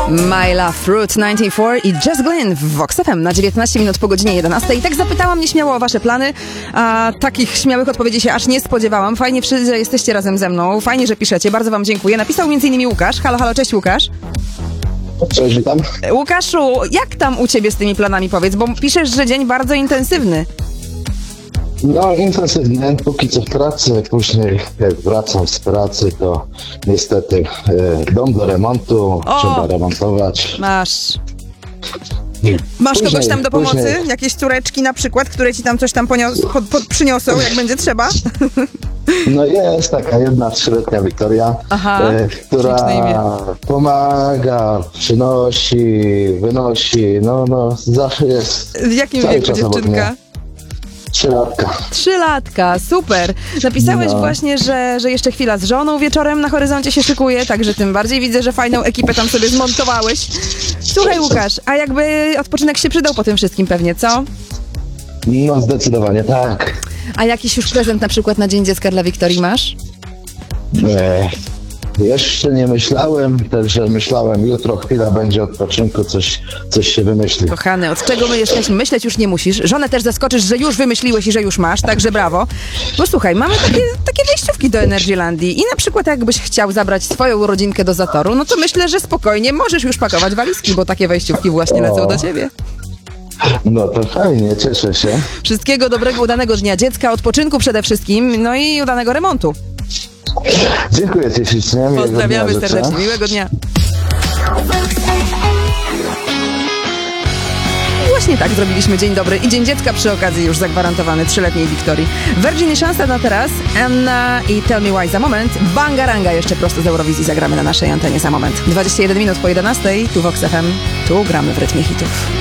My Love Fruit 94 i Jess Glynn w Vox FM na 19 minut po godzinie 11. I tak zapytałam nieśmiało o wasze plany, a takich śmiałych odpowiedzi się aż nie spodziewałam. Fajnie, że jesteście razem ze mną, fajnie, że piszecie, bardzo wam dziękuję. Napisał m.in. Łukasz. Halo, halo, cześć Łukasz. Cześć, witam. Łukaszu, jak tam u ciebie z tymi planami, powiedz, bo piszesz, że dzień bardzo intensywny. No, intensywnie, póki co w pracy, później jak wracam z pracy, to niestety dom do remontu, trzeba remontować. Masz kogoś tam do pomocy? Później. Jakieś córeczki na przykład, które ci tam coś tam przyniosą, jak będzie trzeba? No jest taka jedna 3-letnia Wiktoria, która pomaga, przynosi, wynosi, no zawsze jest. W jakim wieku dziewczynka? 3-latka. 3-latka, super. Napisałeś właśnie, że jeszcze chwila z żoną wieczorem na horyzoncie się szykuje, także tym bardziej widzę, że fajną ekipę tam sobie zmontowałeś. Słuchaj Łukasz, a jakby odpoczynek się przydał po tym wszystkim pewnie, co? No zdecydowanie tak. A jakiś już prezent na przykład na Dzień Dziecka dla Wiktorii masz? Jeszcze nie myślałem, także myślałem, jutro chwila będzie odpoczynku, coś się wymyśli. Kochany, od czego my jesteśmy? Myśleć już nie musisz. Żonę też zaskoczysz, że już wymyśliłeś i że już masz, także brawo. Posłuchaj, mamy takie wejściówki do Energylandii i na przykład jakbyś chciał zabrać swoją rodzinkę do Zatoru, no to myślę, że spokojnie możesz już pakować walizki, bo takie wejściówki właśnie lecą do ciebie. No to fajnie, cieszę się. Wszystkiego dobrego, udanego Dnia Dziecka, odpoczynku przede wszystkim, no i udanego remontu. Dziękuję ci ślicznie. Pozdrawiamy serdecznie. Miłego dnia. Właśnie tak zrobiliśmy Dzień Dobry i Dzień Dziecka przy okazji już zagwarantowany 3-letniej Wiktorii. Virgin i Szansa na teraz, Anna i Tell Me Why za moment. Bangaranga jeszcze prosto z Eurowizji zagramy na naszej antenie za moment. 21 minut po 11, tu Vox FM, tu gramy w rytmie hitów.